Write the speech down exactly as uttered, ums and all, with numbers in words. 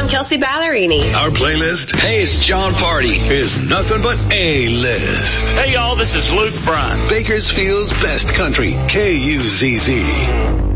I'm Kelsey Ballerini. Our playlist, Hey, it's John Party, is nothing but A-list. Hey, y'all, this is Luke Bryan. Bakersfield's best country, K U Z Z.